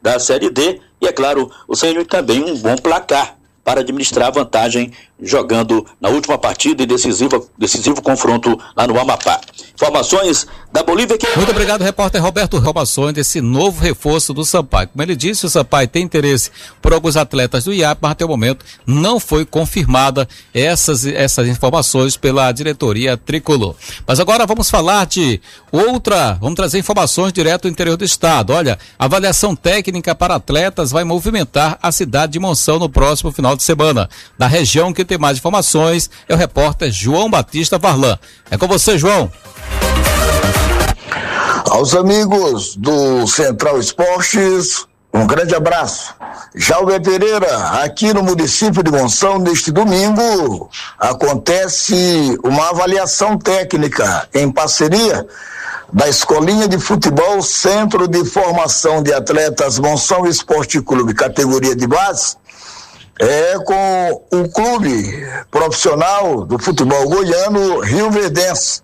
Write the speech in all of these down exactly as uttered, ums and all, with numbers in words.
da Série D. E, é claro, o Sergipe também um bom placar para administrar a vantagem jogando na última partida e decisiva, decisivo confronto lá no Amapá. Informações da Bolívia. Que... Muito obrigado, repórter Roberto. Informações desse novo reforço do Sampaio. Como ele disse, o Sampaio tem interesse por alguns atletas do I A P, mas até o momento não foi confirmada essas, essas informações pela diretoria tricolor. Mas agora vamos falar de outra, vamos trazer informações direto do interior do estado. Olha, a avaliação técnica para atletas vai movimentar a cidade de Monção no próximo final de semana. Da região que tem mais informações é o repórter João Batista Varlan. É com você, João. Aos amigos do Central Esportes, um grande abraço. Jalber Pereira, aqui no município de Monção, neste domingo, acontece uma avaliação técnica em parceria da Escolinha de Futebol Centro de Formação de Atletas Monção Esporte Clube, categoria de base, é com o clube profissional do futebol goiano Rio Verdense.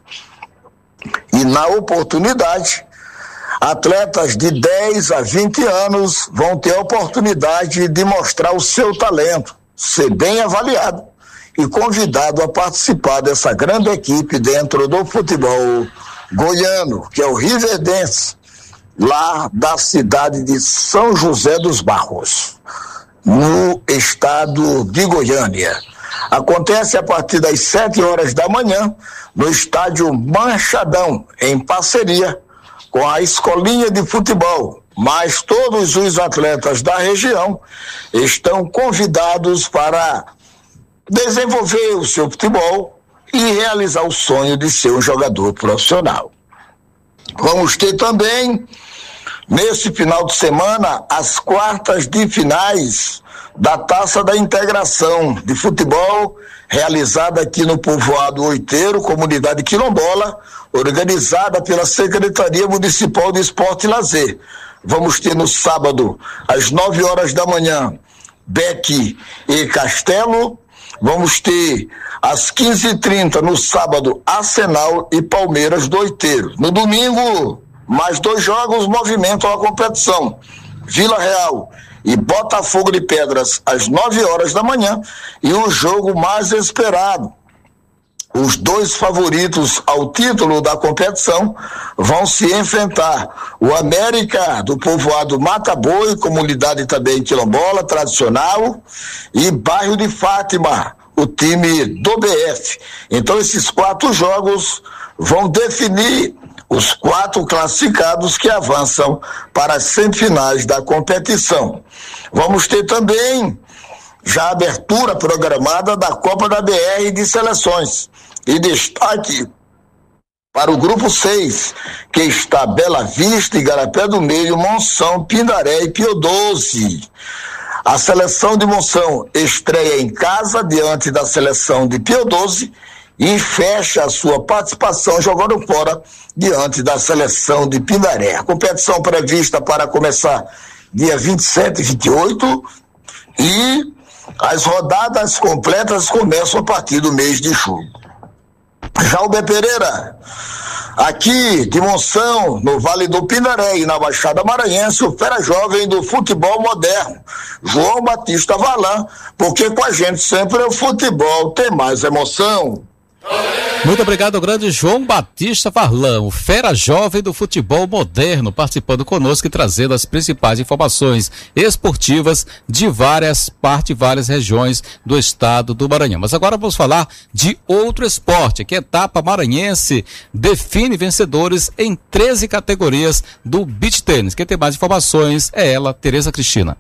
E na oportunidade, atletas de dez a vinte anos vão ter a oportunidade de mostrar o seu talento, ser bem avaliado e convidado a participar dessa grande equipe dentro do futebol goiano, que é o Rio Verdense, lá da cidade de São José dos Barros, no estado de Goiânia. Acontece a partir das sete horas da manhã no estádio Manchadão, em parceria com a Escolinha de Futebol. Mas todos os atletas da região estão convidados para desenvolver o seu futebol e realizar o sonho de ser um jogador profissional. Vamos ter também, nesse final de semana, as quartas de finais da Taça da Integração de Futebol, realizada aqui no povoado Oiteiro, comunidade quilombola, organizada pela Secretaria Municipal de Esporte e Lazer. Vamos ter no sábado, às nove horas da manhã, Beck e Castelo. Vamos ter às quinze e trinta no sábado, Arsenal e Palmeiras do Oiteiro. No domingo, mais dois jogos movimentam a competição. Vila Real e Botafogo de Pedras às nove horas da manhã, e o jogo mais esperado. Os dois favoritos ao título da competição vão se enfrentar. O América do povoado Mata Boi, comunidade também quilombola, tradicional, e Bairro de Fátima, o time do B F. Então esses quatro jogos vão definir os quatro classificados que avançam para as semifinais da competição. Vamos ter também já a abertura programada da Copa da B R de Seleções. E destaque para o grupo seis, que está Bela Vista, Igarapé do Meio, Monção, Pindaré e Pio doze. A seleção de Monção estreia em casa diante da seleção de Pio doze e fecha a sua participação jogando fora diante da seleção de Pindaré. A competição prevista para começar dia vinte e sete e vinte e oito, e as rodadas completas começam a partir do mês de julho. Jalber Pereira, aqui de Monção, no Vale do Pindaré e na Baixada Maranhense, o fera jovem do futebol moderno, João Batista Varlan, porque com a gente sempre o futebol tem mais emoção. Muito obrigado ao grande João Batista Varlan, o fera jovem do futebol moderno, participando conosco e trazendo as principais informações esportivas de várias partes, várias regiões do estado do Maranhão. Mas agora vamos falar de outro esporte, que a etapa maranhense define vencedores em treze categorias do beach tênis. Quem tem mais informações é ela, Tereza Cristina.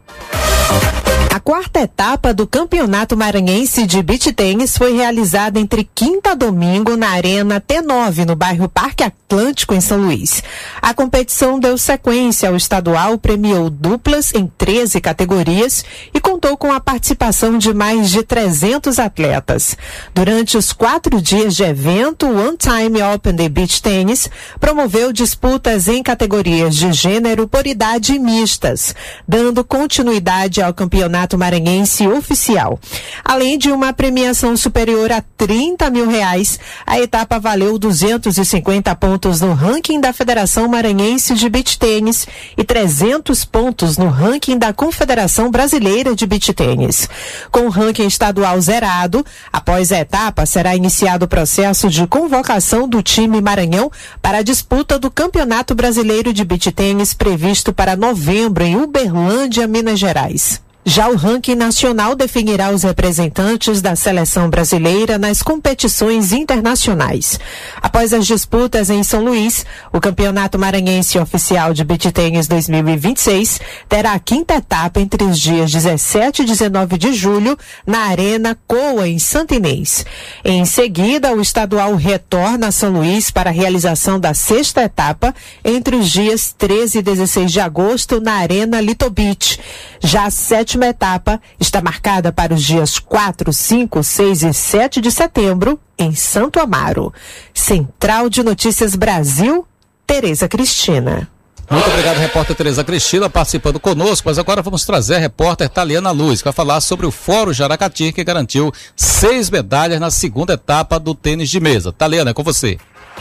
A quarta etapa do Campeonato Maranhense de Beach Tênis foi realizada entre quinta a domingo na Arena T nove, no bairro Parque Atlântico, em São Luís. A competição deu sequência ao estadual, premiou duplas em treze categorias e contou com a participação de mais de trezentos atletas. Durante os quatro dias de evento, o One Time Open de Beach Tênis promoveu disputas em categorias de gênero por idade mistas, dando continuidade ao campeonato Campeonato Maranhense Oficial. Além de uma premiação superior a trinta mil reais, a etapa valeu duzentos e cinquenta pontos no ranking da Federação Maranhense de Beach Tênis e trezentos pontos no ranking da Confederação Brasileira de Beach Tênis. Com o ranking estadual zerado, após a etapa será iniciado o processo de convocação do time Maranhão para a disputa do Campeonato Brasileiro de Beach Tênis previsto para novembro em Uberlândia, Minas Gerais. Já o ranking nacional definirá os representantes da seleção brasileira nas competições internacionais. Após as disputas em São Luís, o Campeonato Maranhense Oficial de Beach Tênis dois mil e vinte e seis terá a quinta etapa entre os dias dezessete e dezenove de julho na Arena Coa, em Santa Inês. Em seguida, o estadual retorna a São Luís para a realização da sexta etapa entre os dias treze e dezesseis de agosto na Arena Lido Beach. Já a sétima A etapa está marcada para os dias quatro, cinco, seis e sete de setembro em Santo Amaro. Central de Notícias Brasil, Tereza Cristina. Muito obrigado, repórter Tereza Cristina, participando conosco, mas agora vamos trazer a repórter Taliana Luz, que vai falar sobre o Fórum Jaracati, que garantiu seis medalhas na segunda etapa do tênis de mesa. Taliana, é com você.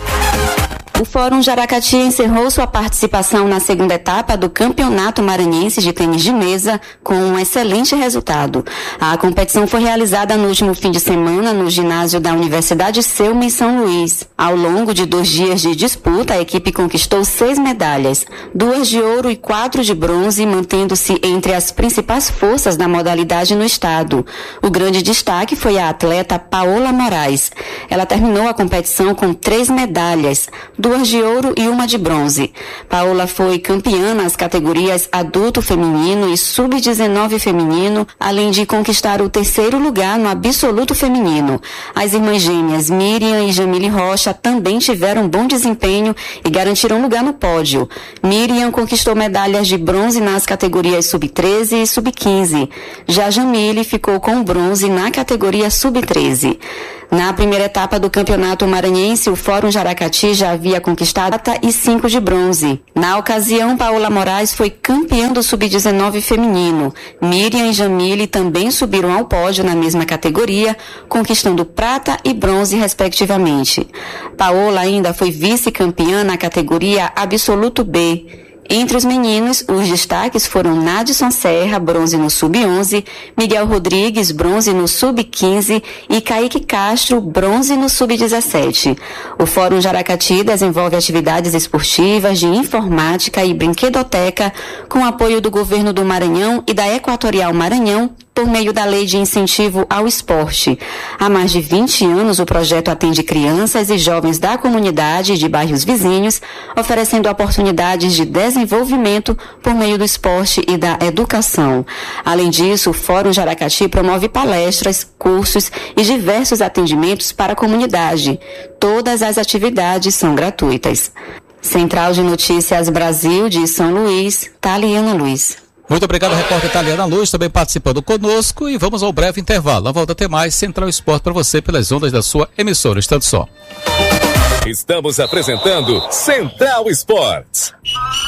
O Fórum Jaracati encerrou sua participação na segunda etapa do Campeonato Maranhense de Tênis de Mesa com um excelente resultado. A competição foi realizada no último fim de semana no ginásio da Universidade Selma, em São Luís. Ao longo de dois dias de disputa, a equipe conquistou seis medalhas, duas de ouro e quatro de bronze, mantendo-se entre as principais forças da modalidade no estado. O grande destaque foi a atleta Paola Moraes. Ela terminou a competição com três medalhas, duas de ouro e uma de bronze. Paola foi campeã nas categorias adulto feminino e sub dezenove feminino, além de conquistar o terceiro lugar no absoluto feminino. As irmãs gêmeas Miriam e Jamile Rocha também tiveram bom desempenho e garantiram lugar no pódio. Miriam conquistou medalhas de bronze nas categorias sub treze e sub quinze. Já Jamile ficou com bronze na categoria sub treze. Na primeira etapa do Campeonato Maranhense, o Fórum Jaracati já havia conquistado prata e cinco de bronze. Na ocasião, Paola Moraes foi campeã do sub dezenove feminino. Miriam e Jamile também subiram ao pódio na mesma categoria, conquistando prata e bronze, respectivamente. Paola ainda foi vice-campeã na categoria Absoluto B. Entre os meninos, os destaques foram Nadson Serra, bronze no sub onze, Miguel Rodrigues, bronze no sub quinze e Kaique Castro, bronze no sub dezessete. O Fórum Jaracati desenvolve atividades esportivas de informática e brinquedoteca com apoio do Governo do Maranhão e da Equatorial Maranhão, por meio da Lei de Incentivo ao Esporte. Há mais de vinte anos, o projeto atende crianças e jovens da comunidade e de bairros vizinhos, oferecendo oportunidades de desenvolvimento por meio do esporte e da educação. Além disso, o Fórum Jaracati promove palestras, cursos e diversos atendimentos para a comunidade. Todas as atividades são gratuitas. Central de Notícias Brasil de São Luís, Taliana Luz. Muito obrigado, repórter Taliana Luz, também participando conosco, e vamos ao breve intervalo. Na volta tem mais Central Esporte para você pelas ondas da sua emissora. Estando só. Estamos apresentando Central Esportes.